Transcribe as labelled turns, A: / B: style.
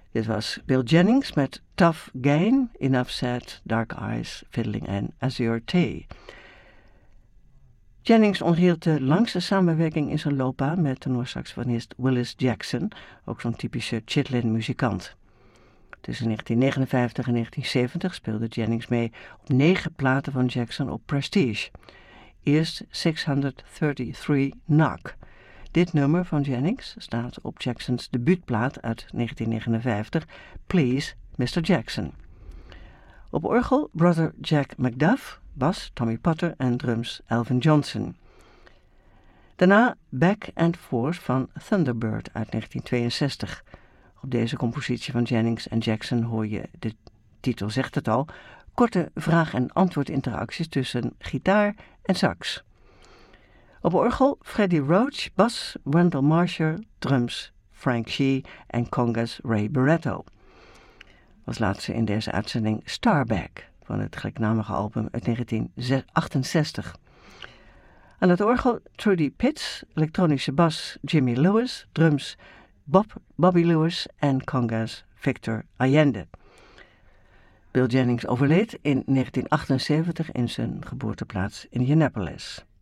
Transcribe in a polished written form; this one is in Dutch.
A: Dit was Bill Jennings met Tough Gain, Enough Said, Dark Eyes, Fiddling en Azure Tea. Jennings onderhield de langste samenwerking in zijn loopbaan met tenorsaxofonist Willis Jackson, ook zo'n typische Chitlin-muzikant. Tussen 1959 en 1970 speelde Jennings mee op 9 platen van Jackson op Prestige. Eerst 633 Knock. Dit nummer van Jennings staat op Jacksons debuutplaat uit 1959, Please, Mr. Jackson. Op orgel brother Jack McDuff, bas Tommy Potter en drums Elvin Johnson. Daarna Back and Forth van Thunderbird uit 1962. Op deze compositie van Jennings en Jackson hoor je, de titel zegt het al, korte vraag- en antwoordinteracties tussen gitaar en sax. Op orgel Freddie Roach, bas Wendell Marsher, drums Frank Shee en congas Ray Barretto. Als laatste in deze uitzending Starback van het gelijknamige album uit 1968. Aan het orgel Trudy Pitts, elektronische bas Jimmy Lewis, drums Bobby Lewis en congas Victor Allende. Bill Jennings overleed in 1978 in zijn geboorteplaats Indianapolis.